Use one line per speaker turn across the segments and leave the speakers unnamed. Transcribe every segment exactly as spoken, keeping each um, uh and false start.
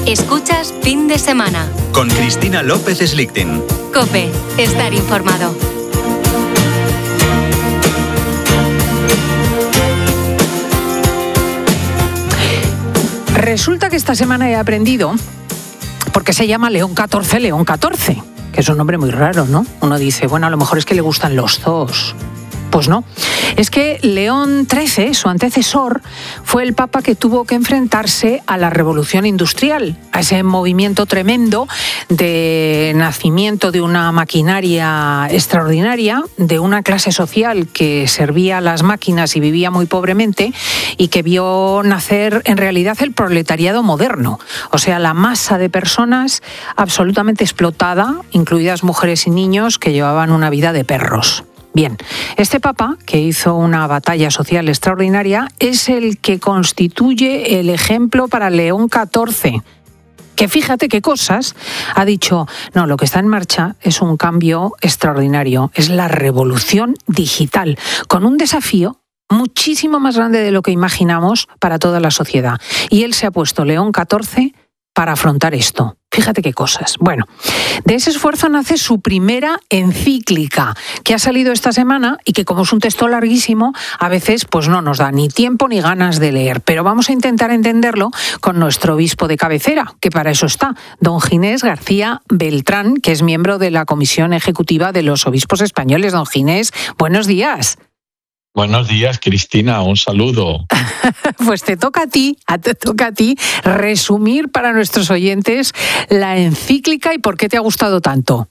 Escuchas Fin de Semana.
Con Cristina López Slichting.
COPE. Estar informado.
Resulta que esta semana he aprendido, porque se llama León catorce, León catorce, que es un nombre muy raro, ¿no? Uno dice, bueno, a lo mejor es que le gustan los zoos. Pues no, es que León trece, su antecesor, fue el papa que tuvo que enfrentarse a la revolución industrial, a ese movimiento tremendo de nacimiento de una maquinaria extraordinaria, de una clase social que servía a las máquinas y vivía muy pobremente y que vio nacer en realidad el proletariado moderno, o sea, la masa de personas absolutamente explotada, incluidas mujeres y niños que llevaban una vida de perros. Bien, este papa, que hizo una batalla social extraordinaria, es el que constituye el ejemplo para León catorce, que fíjate qué cosas, ha dicho, no, lo que está en marcha es un cambio extraordinario, es la revolución digital, con un desafío muchísimo más grande de lo que imaginamos para toda la sociedad. Y él se ha puesto León catorce para afrontar esto. Fíjate qué cosas. Bueno, de ese esfuerzo nace su primera encíclica, que ha salido esta semana y que, como es un texto larguísimo, a veces pues no nos da ni tiempo ni ganas de leer. Pero vamos a intentar entenderlo con nuestro obispo de cabecera, que para eso está, don Ginés García Beltrán, que es miembro de la Comisión Ejecutiva de los Obispos Españoles. Don Ginés, buenos días.
Buenos días, Cristina, un saludo.
Pues te toca a ti, te toca a ti resumir para nuestros oyentes la encíclica y por qué te ha gustado tanto.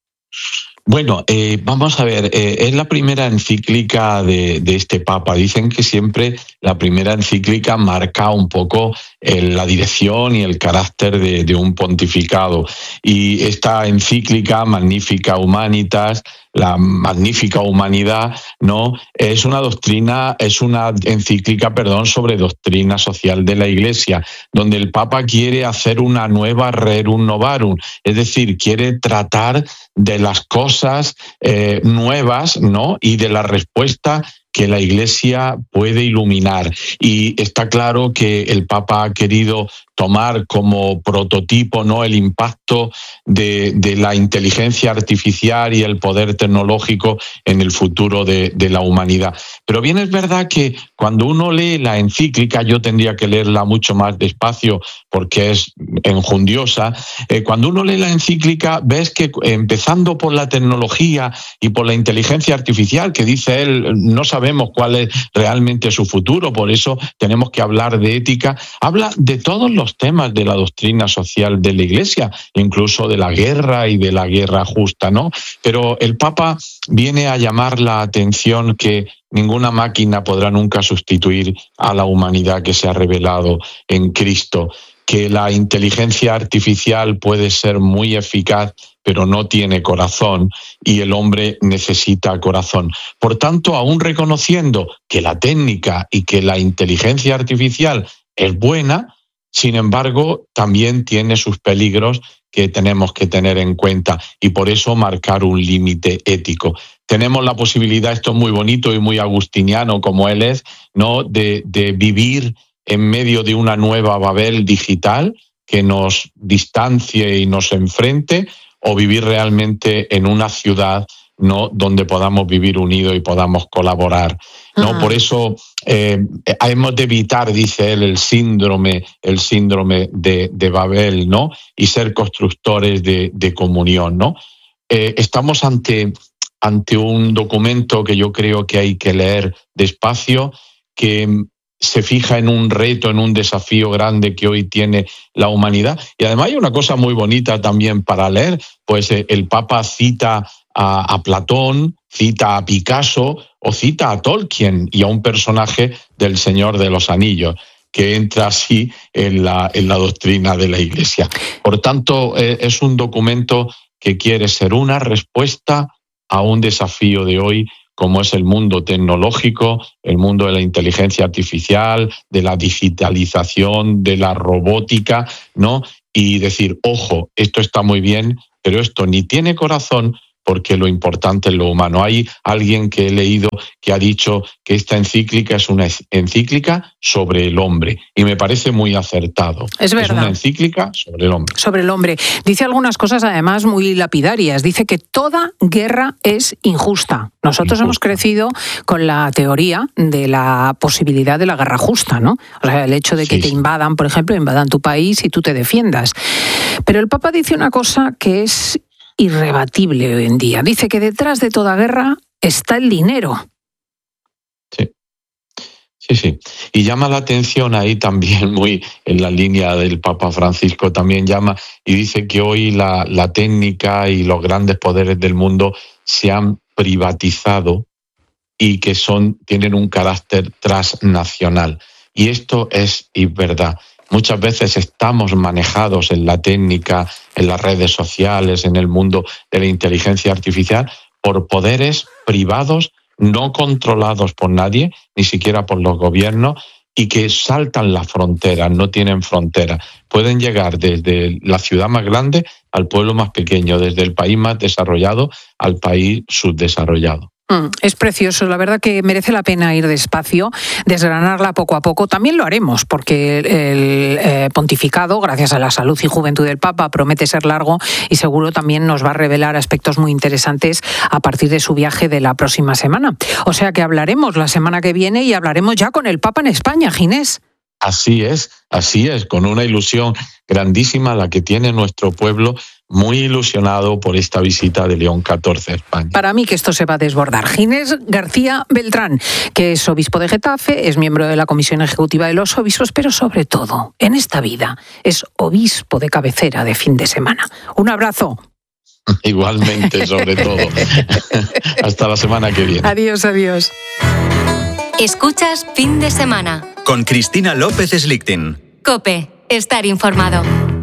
Bueno, eh, vamos a ver, eh, es la primera encíclica de, de este Papa. Dicen que siempre la primera encíclica marca un poco eh, la dirección y el carácter de, de un pontificado. Y esta encíclica, Magnificat Humanitas, la magnífica humanidad, ¿no? Es una doctrina, es una encíclica, perdón, sobre doctrina social de la Iglesia, donde el Papa quiere hacer una nueva rerum novarum, es decir, quiere tratar de las cosas eh, nuevas, ¿no? Y de la respuesta que la Iglesia puede iluminar. Y está claro que el Papa ha querido tomar como prototipo, ¿no?, el impacto de, de la inteligencia artificial y el poder tecnológico en el futuro de, de la humanidad. Pero bien es verdad que cuando uno lee la encíclica, yo tendría que leerla mucho más despacio porque es enjundiosa, eh, cuando uno lee la encíclica ves que empezando por la tecnología y por la inteligencia artificial, que dice él, no sabemos cuál es realmente su futuro, por eso tenemos que hablar de ética, habla de todos los temas de la doctrina social de la Iglesia, incluso de la guerra y de la guerra justa, ¿no? Pero el Papa viene a llamar la atención que ninguna máquina podrá nunca sustituir a la humanidad que se ha revelado en Cristo, que la inteligencia artificial puede ser muy eficaz, pero no tiene corazón y el hombre necesita corazón. Por tanto, aún reconociendo que la técnica y que la inteligencia artificial es buena, sin embargo, también tiene sus peligros que tenemos que tener en cuenta y por eso marcar un límite ético. Tenemos la posibilidad, esto es muy bonito y muy agustiniano como él es, ¿no?, de, de vivir en medio de una nueva Babel digital que nos distancie y nos enfrente, o vivir realmente en una ciudad, ¿no?, donde podamos vivir unidos y podamos colaborar, ¿no? Uh-huh. Por eso eh, hemos de evitar, dice él, el síndrome, el síndrome de, de Babel, ¿no?, y ser constructores de, de comunión, ¿no? Eh, estamos ante, ante un documento que yo creo que hay que leer despacio, que se fija en un reto, en un desafío grande que hoy tiene la humanidad. Y además hay una cosa muy bonita también para leer, pues el Papa cita a, a Platón, cita a Picasso o cita a Tolkien y a un personaje del Señor de los Anillos, que entra así en la, en la doctrina de la Iglesia. Por tanto, eh, es un documento que quiere ser una respuesta a un desafío de hoy, como es el mundo tecnológico, el mundo de la inteligencia artificial, de la digitalización, de la robótica, ¿no? Y decir, ojo, esto está muy bien, pero esto ni tiene corazón, porque lo importante es lo humano. Hay alguien que he leído que ha dicho que esta encíclica es una encíclica sobre el hombre y me parece muy acertado.
Es verdad.
Es una encíclica sobre el hombre.
Sobre el hombre. Dice algunas cosas además muy lapidarias. Dice que toda guerra es injusta. Nosotros injusta. Hemos crecido con la teoría de la posibilidad de la guerra justa, ¿no? O sea, el hecho de que sí, te invadan, por ejemplo, invadan tu país y tú te defiendas. Pero el Papa dice una cosa que es irrebatible hoy en día. Dice que detrás de toda guerra está el dinero.
Sí, sí, sí. Y llama la atención ahí también, muy en la línea del Papa Francisco, también llama y dice que hoy la, la técnica y los grandes poderes del mundo se han privatizado y que son, tienen un carácter transnacional. Y esto es, es verdad. Muchas veces estamos manejados en la técnica, en las redes sociales, en el mundo de la inteligencia artificial, por poderes privados no controlados por nadie, ni siquiera por los gobiernos, y que saltan las fronteras, no tienen fronteras. Pueden llegar desde la ciudad más grande al pueblo más pequeño, desde el país más desarrollado al país subdesarrollado.
Mm, es precioso, la verdad que merece la pena ir despacio, desgranarla poco a poco. También lo haremos, porque el, el eh, pontificado, gracias a la salud y juventud del Papa, promete ser largo y seguro también nos va a revelar aspectos muy interesantes a partir de su viaje de la próxima semana. O sea que hablaremos la semana que viene y hablaremos ya con el Papa en España, Ginés.
Así es, así es, con una ilusión grandísima la que tiene nuestro pueblo, muy ilusionado por esta visita de León catorce a España.
Para mí que esto se va a desbordar. Ginés García Beltrán, que es obispo de Getafe, es miembro de la Comisión Ejecutiva de los Obispos, pero sobre todo, en esta vida, es obispo de cabecera de fin de semana. Un abrazo.
Igualmente, sobre todo. Hasta la semana que viene.
Adiós, adiós.
Escuchas Fin de Semana.
Con Cristina López Slichting.
COPE. Estar informado.